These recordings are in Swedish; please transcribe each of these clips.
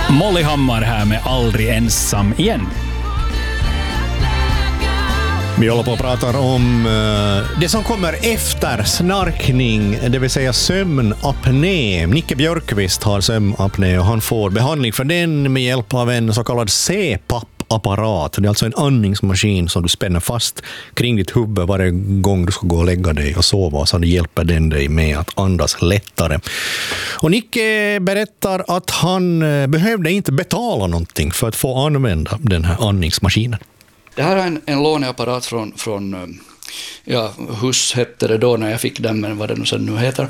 Molly Hammar här med Aldrig ensam igen. Vi håller på att prata om det som kommer efter snarkning, det vill säga sömnapné. Nicke Björkqvist har sömnapné och han får behandling för den med hjälp av en så kallad CPAP-apparat. Det är alltså en andningsmaskin som du spänner fast kring ditt huvud varje gång du ska gå och lägga dig och sova, så det hjälper den dig med att andas lättare. Och Nicke berättar att han behövde inte betala någonting för att få använda den här andningsmaskinen. Det här är en låneapparat från HUS hette det då när jag fick den, men vad det nu heter.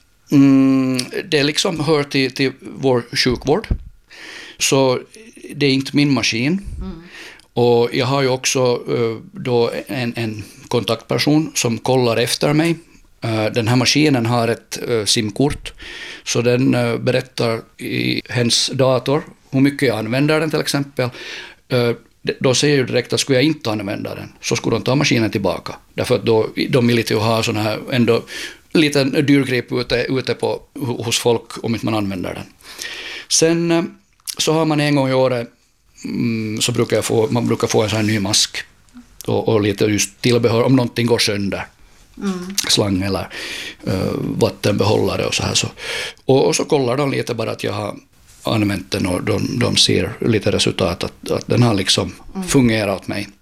Det liksom hör till vår sjukvård. Så det är inte min maskin. Och jag har ju också då en kontaktperson som kollar efter mig. Den här maskinen har ett simkort, så den berättar i hens dator hur mycket jag använder den till exempel. Då säger ju direkt att skulle jag inte använda den så skulle de ta maskinen tillbaka. Därför att då, de vill inte ha sån här ändå liten dyrgrip ute på, hos folk om inte man använder den. Sen så har man en gång i året så man brukar få en sån här ny mask och lite just tillbehör om någonting går sönder. Slang eller vattenbehållare och så här. Och så kollar de lite bara att jag har använt den och de ser lite resultat att den har liksom fungerat åt mig.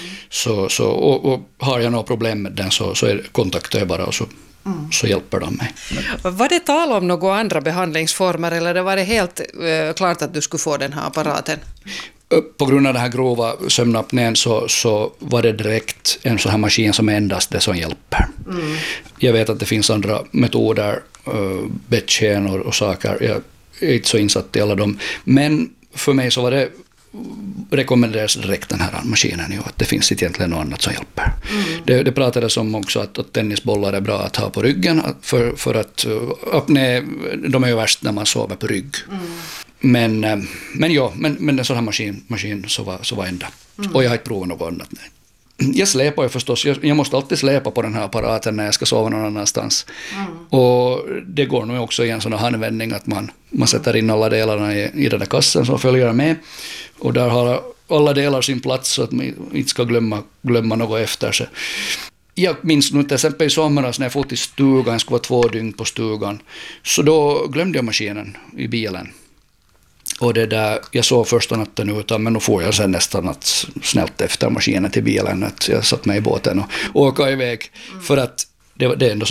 Och har jag några problem med den så kontaktar jag bara och så hjälper de mig. Var det tal om några andra behandlingsformer eller var det helt klart att du skulle få den här apparaten? På grund av den här grova sömnapnén så var det direkt en sån här maskin som är endast det som hjälper. Jag vet att det finns andra metoder, bettkänor och saker. Jag är inte så insatt i alla dem. Men för mig så var det rekommenderas direkt den här maskinen ju, att det finns inte egentligen något annat som hjälper. Det pratades om också att tennisbollar är bra att ha på ryggen för att apné, de är ju värst när man sover på rygg. Men en sån här maskin så var ända. Och jag har inte provat något annat. Nej. Jag släpar ju förstås. Jag måste alltid släpa på den här apparaten när jag ska sova någon annanstans. Och det går nog också i en sån här handvändning att man sätter in alla delarna i den där kassen som följer med. Och där har alla delar sin plats så att man inte ska glömma något efter sig. Jag minns nu till exempel i somras när jag fått till stugan, jag skulle vara 2 dygn på stugan. Så då glömde jag maskinen i bilen. Och det där, jag såg första natten utan, men då får jag sen nästan att snällt efter maskinen till bilen, att jag satt mig i båten och åka iväg. För att det är ändå